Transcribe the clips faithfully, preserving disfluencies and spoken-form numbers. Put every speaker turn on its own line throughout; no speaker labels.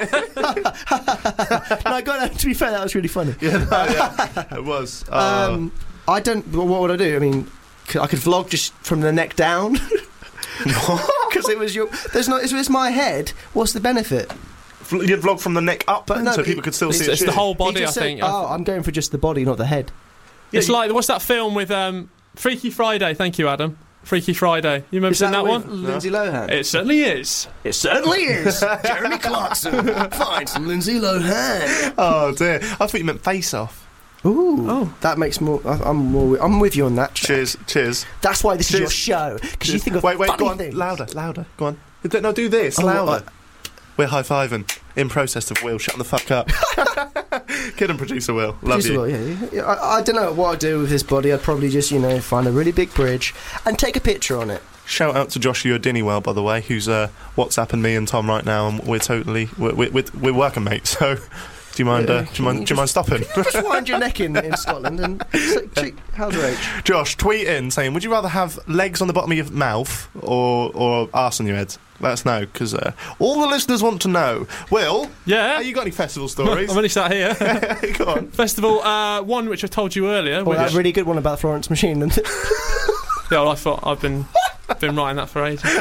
No, go on, to be fair, that was really funny.
Yeah, no, yeah it was. Uh,
Um, I don't. What would I do? I mean, c- I could vlog just from the neck down. Because it was your. There's not. It's, it's my head. What's the benefit?
vl- you'd vlog from the neck up,
But no,
so
but
people
it-
could still
it's-
see
It's
it.
the whole
He
body, I
just said,
think.
oh, I'm going for just the body, not the head.
It's
Yeah, you-
like, what's that film with um, Freaky Friday? Thank you, Adam. Freaky Friday. You remember
Is
seeing that,
with
one?
Lindsay Lohan.
It certainly is.
It certainly is. Jeremy Clarkson. Find some Lindsay Lohan.
Oh dear, I thought you meant Face Off.
Ooh,
Oh.
that makes more. I- I'm more. With, I'm with you on that.
Cheers, cheers.
That's why this
Cheers.
is your show, because you
Cheers.
think of
wait, wait,
funny
go on,
things.
louder, louder. Go on. No, do this
Oh,
louder.
uh,
We're high fiving. In process of Will. Shut the fuck up. Kid and producer Will. Love
Producer
you.
Will, yeah, yeah. I, I don't know what I'd do with this body. I'd probably just, you know, find a really big bridge and take a picture on it.
Shout out to Joshua Dinnywell, by the way, who's uh, WhatsApping me and Tom right now, and we're totally we're we're, we're, we're working, mate. So, do you mind? Uh, do you mind? Do you mind stopping?
Just wind your neck in in Scotland and say, cheek, how's your age?
Josh, tweet in saying, would you rather have legs on the bottom of your mouth or or arse on your head? Let us know, because uh, all the listeners want to know. Will,
Yeah.
have you got any festival stories?
I'm only sat here.
Go on.
Festival, uh, one which I told you earlier.
Well,
which,
that really good one about Florence Machine. And
yeah, well, I thought I've been been writing that for ages.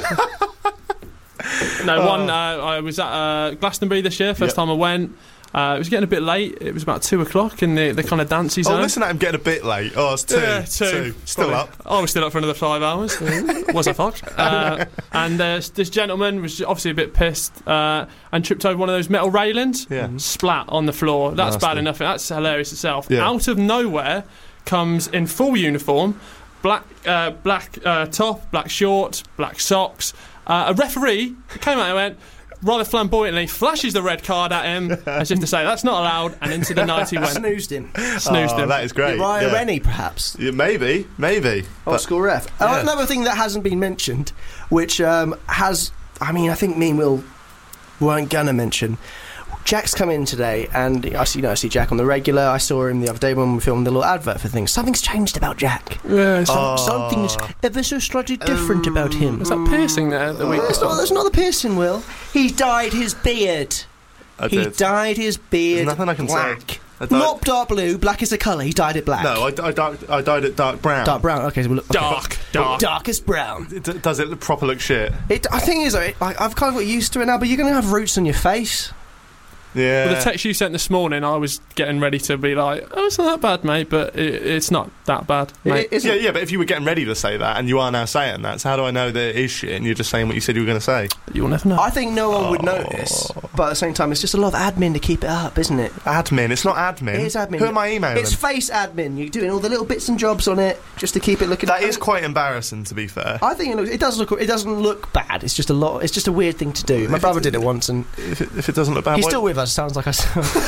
No, one. Uh, I was at uh, Glastonbury this year. First
Yep.
time I went. Uh, it was getting a bit late. It was about two o'clock in the, the kind of dancey zone.
Oh, listen at him getting a bit late. Oh, it's two.
Yeah, two.
Still
Probably.
up.
I was still up for another five hours. Was I fucked? Uh, and uh, this gentleman was obviously a bit pissed uh, and tripped over one of those metal railings.
Yeah.
Splat on the floor. That's
Nasty.
bad enough. That's hilarious itself.
Yeah.
Out of nowhere comes in full uniform, black uh, black uh, top, black shorts, black socks. Uh, a referee came out and went, rather flamboyantly, flashes the red card at him as if to say that's not allowed, and into the night he went.
snoozed him.
Snoozed
Oh,
him.
that is great.
Ryan
yeah.
Rennie, perhaps.
Yeah, maybe, maybe.
Old
But-
school ref.
yeah.
Uh, another thing that hasn't been mentioned, which um, has, I mean, I think me and Will weren't gonna mention. Jack's come in today, and I see, you know, I see Jack on the regular. I saw him the other day when we filmed the little advert for things. Something's changed about Jack.
Yeah, some-
Oh.
Something's ever so slightly different about him.
was that piercing there the week
That's not, that's not the piercing, Will. He dyed his beard.
I
He
did.
dyed his beard
There's nothing I can say.
black.
I dyed-
Not dark blue. Black is the colour. He dyed it black.
No, I, I, dark, I dyed it dark brown.
dark brown. Okay, so we'll look, okay.
dark, dark.
Darkest brown.
It d- does it look proper look shit?
It, I think is like I've kind of got used to it now, but you're going to have roots on your face.
Yeah.
Well, the text you sent this morning, I was getting ready to be like, "Oh, it's not that bad, mate," but it, it's not that bad, mate.
It isn't.
yeah, yeah, but if you were getting ready to say that and you are now saying that, so how do I know that it is shit and you're just saying what you said you were going to say?
You'll never know.
I think no one would notice, but at the same time, it's just a lot of admin to keep it up, isn't it?
Admin, it's not admin.
It is admin.
Who am I emailing?
It's face admin. You're doing all the little bits and jobs on it just to keep it looking.
that is quite embarrassing, to be fair.
I think it looks. It does look. It doesn't look bad. It's just a lot. It's just a weird thing to do. My
If
brother
it-
did it once, and
If it, if it doesn't look bad,
he's
why-
still with us. Sounds like I.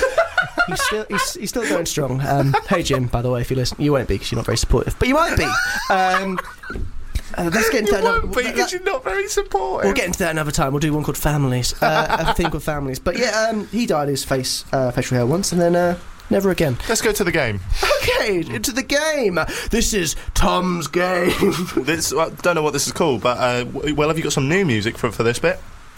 he's still. He's, he's still going strong. Um, hey Jim, by the way, if you listen, you won't be because you're not very supportive, but you might be. Um, uh, let's get into
you
that. another-
won't be
that-
because you're not very supportive.
We'll get into that another time. We'll do one called Families. Uh, a thing called Families. But yeah, um, he dyed his face uh, facial hair once, and then uh, never again.
Let's go to the game.
Okay, into the game. This is Tom's game.
This I don't know what this is called, but uh, w- well, have you got some new music for for this bit?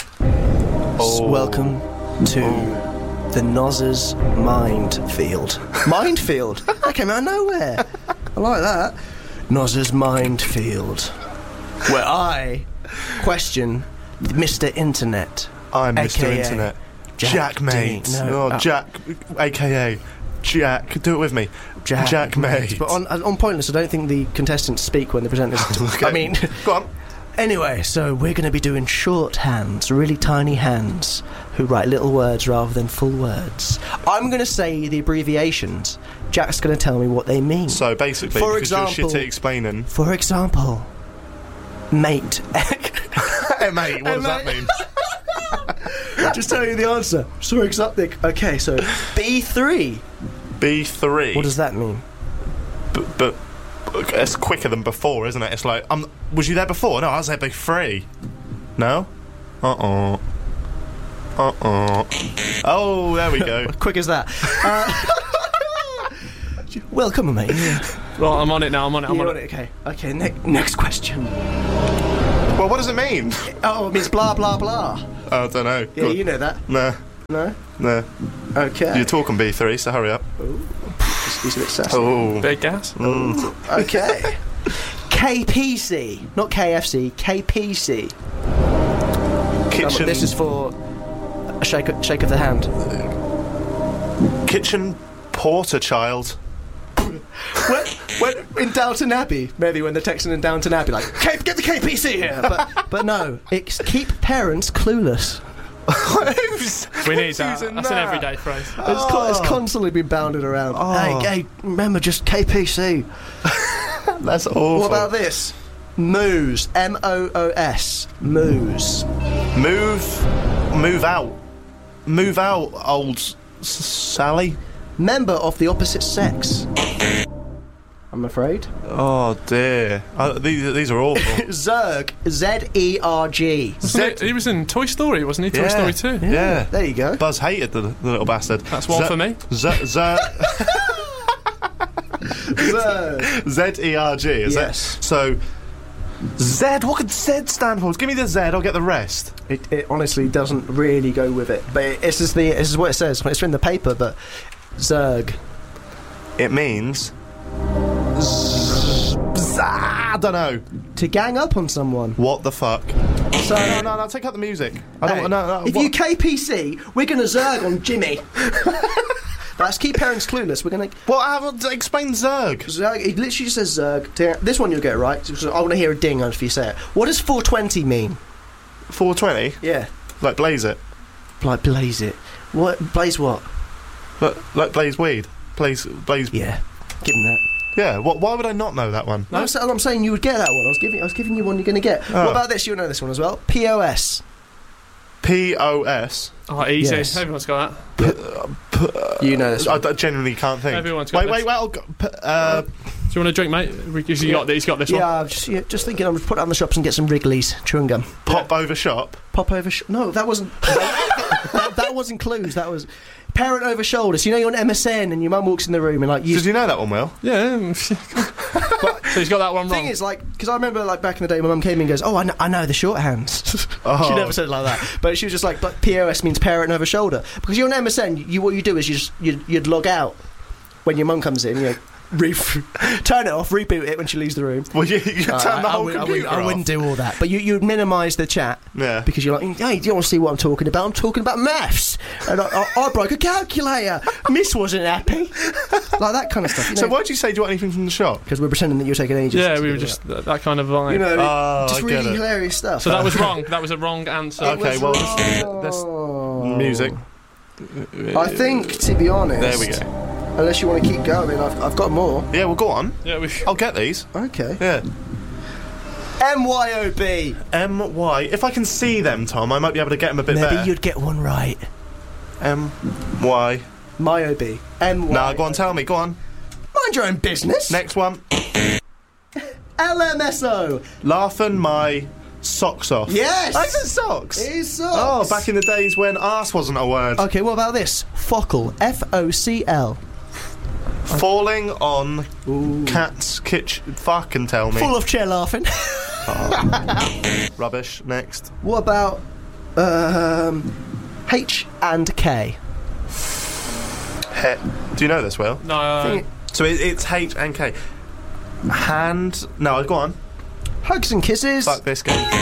Oh.
Welcome to the Noz's Mindfield. Mindfield? That came out of nowhere. I like that. Noz's Mindfield. Where I question Mister Internet.
I'm Mister
A K A
Internet.
Jack
Jack, mate.
Dean. No,
oh,
uh,
Jack, A K A Jack. Do it with me.
Jack,
Jack mate.
But on, on Pointless, I don't think the contestants speak when the presenters.
Okay.
I mean,
Go on.
anyway, so we're going to be doing short hands, really tiny hands, who write little words rather than full words. I'm going to say the abbreviations. Jack's going to tell me what they mean.
So basically,
For
because
example-
you're shit at explaining.
For example, mate.
Hey mate, what
Hey,
does that mean?
Just tell you the answer. So exotic. Okay, so B three.
B three.
What does that mean?
But, but it's quicker than before, isn't it? It's like, um, was you there before? No, I was there B three. No? Uh-uh. Uh-uh. Oh, there we go.
Quick as that. Uh, well, come on, mate.
Well, I'm on it now. I'm on it. I'm
You're
on
on
it.
it. Okay. Okay. Ne- next question.
Well, what does it mean?
Oh, it means blah blah blah.
I don't know.
Yeah, you know that.
Nah.
No?
No.
Okay.
You're talking B three, so hurry up.
He's a bit sassy.
Oh.
Big gas.
Mm.
Okay. K P C. Not K F C, K P C.
Kitchen.
This is for a shake, shake of the hand.
Kitchen porter child.
when, when in Downton Abbey, maybe when they're texting in Downton Abbey, like, K- get the K P C here! But, but no, it's keep parents clueless.
We need that.
using
That's
that?
an everyday phrase.
It's, co- it's constantly been bounded around.
Oh.
Hey, hey, remember, just K P C.
That's awful.
What about this? Moose. M O O S. Moose.
Move. Move out. Move out, old S- Sally.
Member of the opposite sex. I'm afraid.
Oh dear. Uh, these, these are awful.
Zerg. Z E R G.
Wasn't he, he was in Toy Story, wasn't he? Toy
Yeah.
Story two.
Yeah.
There you go.
Buzz hated the, the little bastard.
That's one
Z-
for me.
Z- Z-
Zerg.
Z E R G, is
Yes.
it? So, Z, what could Z stand for? Give me the Z, I'll get the rest.
It, it honestly doesn't really go with it. But it, this, is the, this is what it says. It's in the paper, but Zerg.
It means. Z- z- I don't know.
To gang up on someone.
What the fuck?
So,
No, no, no, take out the music. I don't
hey,
no, no,
if
what-
you K P C, we're going to Zerg on Jimmy. That's keep parents clueless. We're going to...
Well, I haven't explained Zerg.
Zerg, it literally just says Zerg. This one you'll get right. So I want to hear a ding if you say it. What does four twenty mean?
four twenty?
Yeah.
Like blaze it.
Like blaze it. What? Blaze what?
Like, like blaze weed. Blaze, blaze.
Yeah. Give him that.
Yeah, what, why would I not know that one?
No, I'm, sa- I'm saying you would get that one. I was giving, I was giving you one you're going to get.
Oh.
What about this? You'll know this one as well. P O S.
P O S.
Oh, easy.
Yes.
Everyone's got that.
You know this
I,
one.
I genuinely can't think.
Everyone's got
wait, wait,
this.
wait, I'll go, p- uh,
Do you want a drink, mate? He's
Yeah.
got, he's got this one.
Yeah, I'm just, yeah, just thinking I'm going to put it on the shops and get some Wrigley's chewing gum.
pop over shop.
Pop over... Sh- no, that wasn't... that, that wasn't clues. That was... Parent over shoulders. You know you're on M S N and your mum walks in the room and like... You
Did you know that one, Will?
Yeah. so he's got that one
The thing
wrong.
is, like, because I remember, like, back in the day, my mum came in and goes, "Oh, I know, I know the shorthands."
Oh.
She never said it like that, but she was just like, "But P O S means parent over shoulder," because you're on M S N. You what you do is you just you'd, you'd log out when your mum comes in. You know, re- turn it off, reboot it when she leaves the room.
Well, you, you
Uh,
turn the
I,
whole
I, would, I,
computer
would, I
off.
wouldn't do all that, but you you'd minimise the chat.
Yeah.
Because you're like, hey, do you want to see what I'm talking about? I'm talking about maths. And I, I, I broke a calculator. Miss wasn't happy. Like that kind of stuff. You know?
So why'd you say, do you want anything from the shop?
Because we're pretending that you're taking ages.
Yeah,
to
we
do
were
that.
just that, that kind of vibe.
You know,
Oh,
just
I
really
get it.
hilarious stuff.
so that was wrong. That was a wrong answer.
It
Okay,
was
well,
wrong.
that's music.
I think, to be honest,
There we go.
unless you want to keep going, I've, I've got more.
Yeah, well, go on.
Yeah, we.
I'll get these.
Okay.
Yeah.
M Y O B.
M Y. If I can see them, Tom, I might be able to get them a bit
Maybe
better.
you'd get one right.
M Y.
My O B. M Y.
Nah, go on, tell me. Go on.
Mind your own business.
Next one.
L M S O.
Laughing my socks off.
Yes.
I said socks.
It is
Oh,
socks.
back in the days when arse wasn't a word.
Okay, what about this? Focal. F O C L.
Falling on cat's kitchen. Fucking tell me.
Full of chair laughing.
Rubbish. Next.
What about um, H and K?
He- Do you know this, Will?
No. Uh,
Think-
So it, it's H and K. Hand. No, go on.
Hugs and kisses.
Fuck this game.